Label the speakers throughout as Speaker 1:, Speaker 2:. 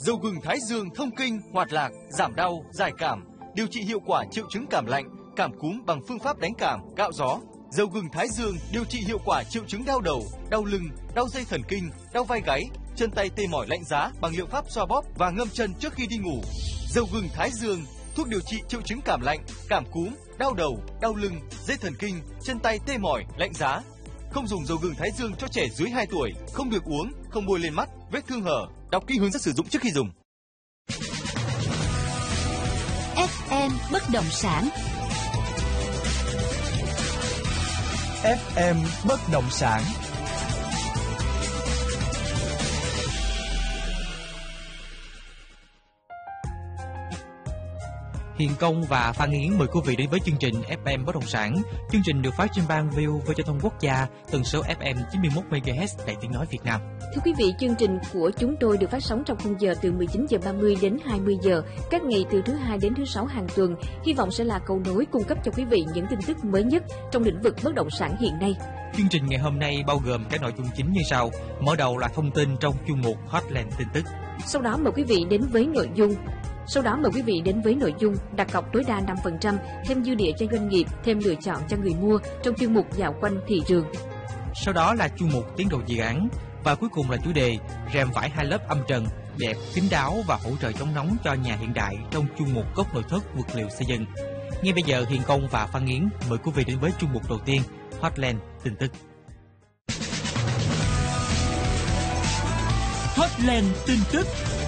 Speaker 1: Dầu gừng Thái Dương thông kinh, hoạt lạc, giảm đau, giải cảm, điều trị hiệu quả triệu chứng cảm lạnh, cảm cúm bằng phương pháp đánh cảm, cạo gió. Dầu gừng Thái Dương điều trị hiệu quả triệu chứng đau đầu, đau lưng, đau dây thần kinh, đau vai gáy, chân tay tê mỏi lạnh giá bằng liệu pháp xoa bóp và ngâm chân trước khi đi ngủ. Dầu gừng Thái Dương, thuốc điều trị triệu chứng cảm lạnh, cảm cúm, đau đầu, đau lưng, dây thần kinh, chân tay tê mỏi, lạnh giá. Không dùng dầu gừng Thái Dương cho trẻ dưới 2 tuổi, không được uống, không bôi lên mắt, vết thương hở. Đọc kỹ hướng dẫn sử dụng trước khi dùng.
Speaker 2: FM bất động sản.
Speaker 3: FM bất động sản.
Speaker 4: Hiền Công và Phan Yến mời quý vị đến với chương trình FM bất động sản. Chương trình được phát trên ban VOV Giao thông Quốc gia, tần số FM 91 MHz, Đài Tiếng nói Việt Nam.
Speaker 2: Thưa quý vị, chương trình của chúng tôi được phát sóng trong khung giờ từ 19h30 đến 20 giờ các ngày từ thứ Hai đến thứ Sáu hàng tuần. Hy vọng sẽ là cầu nối cung cấp cho quý vị những tin tức mới nhất trong lĩnh vực bất động sản hiện nay.
Speaker 4: Chương trình ngày hôm nay bao gồm các nội dung chính như sau. Mở đầu là thông tin trong chuyên mục Hotline tin tức.
Speaker 2: Sau đó mời quý vị đến với nội dung đặt cọc tối đa 5%, thêm dư địa cho doanh nghiệp, thêm lựa chọn cho người mua trong chuyên mục dạo quanh thị trường.
Speaker 4: Sau đó là chuyên mục tiến độ dự án và cuối cùng là chủ đề rèm vải 2 lớp âm trần, đẹp, kín đáo và hỗ trợ chống nóng cho nhà hiện đại trong chuyên mục gốc nội thất vật liệu xây dựng. Ngay bây giờ Hiền Công và Phan Yến mời quý vị đến với chuyên mục đầu tiên, Hotline tin tức.
Speaker 3: Hotline tin tức.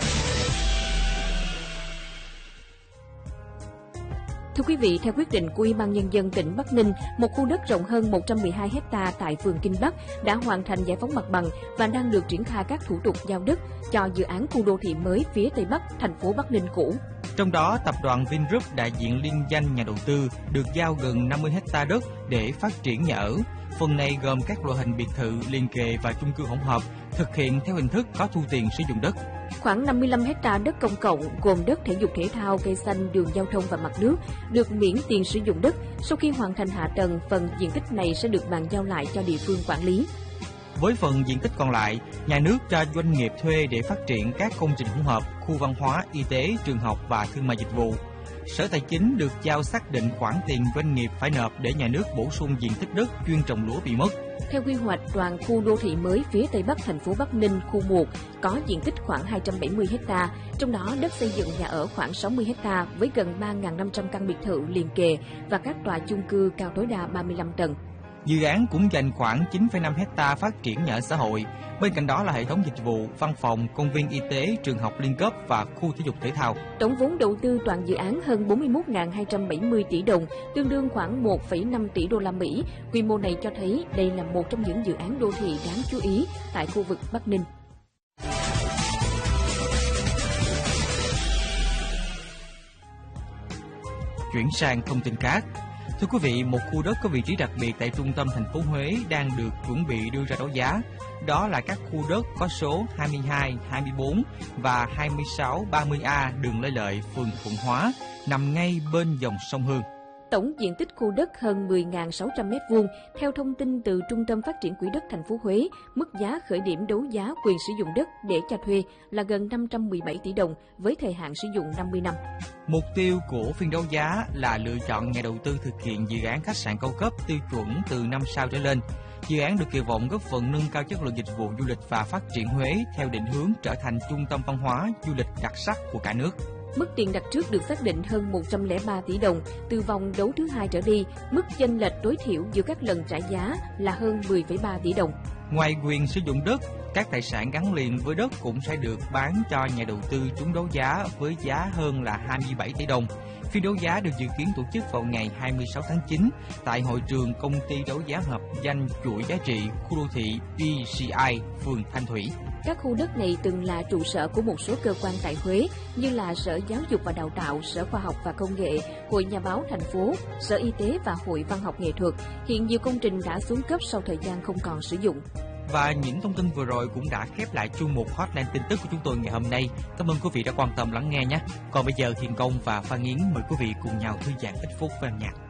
Speaker 2: Thưa quý vị, theo quyết định của Ủy ban Nhân dân tỉnh Bắc Ninh, một khu đất rộng hơn 112 ha tại phường Kinh Bắc đã hoàn thành giải phóng mặt bằng và đang được triển khai các thủ tục giao đất cho dự án khu đô thị mới phía Tây Bắc, thành phố Bắc Ninh cũ.
Speaker 4: Trong đó, tập đoàn Vingroup đại diện liên danh nhà đầu tư được giao gần 50 ha đất để phát triển nhà ở. Phần này gồm các loại hình biệt thự, liền kề và chung cư hỗn hợp, thực hiện theo hình thức có thu tiền sử dụng đất.
Speaker 2: Khoảng 55 ha đất công cộng gồm đất thể dục thể thao, cây xanh, đường giao thông và mặt nước được miễn tiền sử dụng đất. Sau khi hoàn thành hạ tầng, phần diện tích này sẽ được bàn giao lại cho địa phương quản lý.
Speaker 4: Với phần diện tích còn lại, nhà nước cho doanh nghiệp thuê để phát triển các công trình hỗn hợp, khu văn hóa, y tế, trường học và thương mại dịch vụ. Sở Tài chính được giao xác định khoản tiền doanh nghiệp phải nộp để nhà nước bổ sung diện tích đất chuyên trồng lúa bị mất.
Speaker 2: Theo quy hoạch, toàn khu đô thị mới phía Tây Bắc thành phố Bắc Ninh khu 1 có diện tích khoảng 270 ha, trong đó đất xây dựng nhà ở khoảng 60 ha với gần 3.500 căn biệt thự liền kề và các tòa chung cư cao tối đa 35 tầng.
Speaker 4: Dự án cũng dành khoảng 9,5 ha phát triển nhà ở xã hội. Bên cạnh đó là hệ thống dịch vụ, văn phòng, công viên y tế, trường học liên cấp và khu thể dục thể thao.
Speaker 2: Tổng vốn đầu tư toàn dự án hơn 41.270 tỷ đồng, tương đương khoảng 1,5 tỷ đô la Mỹ. Quy mô này cho thấy đây là một trong những dự án đô thị đáng chú ý tại khu vực Bắc Ninh.
Speaker 4: Chuyển sang thông tin khác. Thưa quý vị, một khu đất có vị trí đặc biệt tại trung tâm thành phố Huế đang được chuẩn bị đưa ra đấu giá. Đó là các khu đất có số 22, 24 và 26, 30A đường Lê Lợi, phường Thuận Hóa, nằm ngay bên dòng sông Hương.
Speaker 2: Tổng diện tích khu đất hơn 10.600 m2. Theo thông tin từ Trung tâm Phát triển Quỹ đất thành phố Huế, mức giá khởi điểm đấu giá quyền sử dụng đất để cho thuê là gần 517 tỷ đồng với thời hạn sử dụng 50 năm.
Speaker 4: Mục tiêu của phiên đấu giá là lựa chọn nhà đầu tư thực hiện dự án khách sạn cao cấp tiêu chuẩn từ 5 sao trở lên. Dự án được kỳ vọng góp phần nâng cao chất lượng dịch vụ du lịch và phát triển Huế theo định hướng trở thành trung tâm văn hóa, du lịch đặc sắc của cả nước.
Speaker 2: Mức tiền đặt trước được xác định hơn 103 tỷ đồng. Từ vòng đấu thứ 2 trở đi, mức chênh lệch tối thiểu giữa các lần trả giá là hơn 10,3 tỷ đồng.
Speaker 4: Ngoài quyền sử dụng đất, các tài sản gắn liền với đất cũng sẽ được bán cho nhà đầu tư trúng đấu giá với giá hơn là 27 tỷ đồng. Phiên đấu giá được dự kiến tổ chức vào ngày 26 tháng 9 tại hội trường công ty đấu giá hợp danh chuỗi giá trị khu đô thị PCI, phường Thanh Thủy.
Speaker 2: Các khu đất này từng là trụ sở của một số cơ quan tại Huế như là Sở Giáo dục và Đào tạo, Sở Khoa học và Công nghệ, Hội Nhà báo thành phố, Sở Y tế và Hội Văn học Nghệ thuật. Hiện nhiều công trình đã xuống cấp sau thời gian không còn sử dụng.
Speaker 4: Và những thông tin vừa rồi cũng đã khép lại chuyên mục Hotline tin tức của chúng tôi ngày hôm nay. Cảm ơn quý vị đã quan tâm lắng nghe nhé. Còn bây giờ Hiền Công và Phan Yến mời quý vị cùng nhau thư giãn ít phút với âm nhạc.